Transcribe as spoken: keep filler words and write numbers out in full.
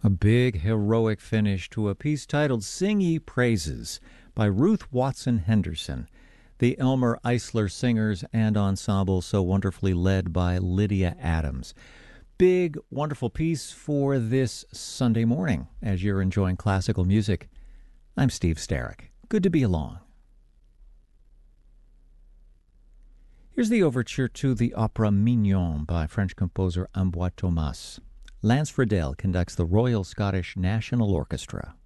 A big, heroic finish to a piece titled Sing Ye Praises by Ruth Watson Henderson, the Elmer Eisler Singers and Ensemble, so wonderfully led by Lydia Adams. Big, wonderful piece for this Sunday morning as you're enjoying classical music. I'm Steve Starrick. Good to be along. Here's the overture to the opera Mignon by French composer Ambroise Thomas. Lance Friedel conducts the Royal Scottish National Orchestra.